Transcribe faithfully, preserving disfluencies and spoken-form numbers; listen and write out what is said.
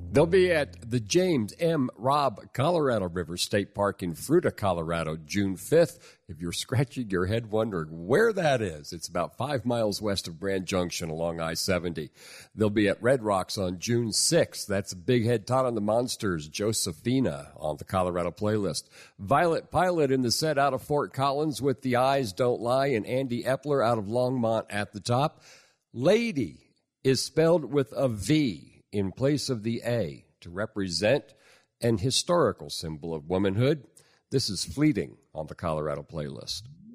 They'll be at the James M. Robb Colorado River State Park in Fruita, Colorado, June fifth. If you're scratching your head wondering where that is, it's about five miles west of Grand Junction along I seventy. They'll be at Red Rocks on June sixth. That's Big Head Todd and the Monsters, Josephina on the Colorado playlist. Violet Pilot in the set out of Fort Collins with The Eyes Don't Lie, and Andy Epler out of Longmont at the top. Lady is spelled with a V in place of the A to represent an historical symbol of womanhood. This is Fleeting on the Colorado playlist.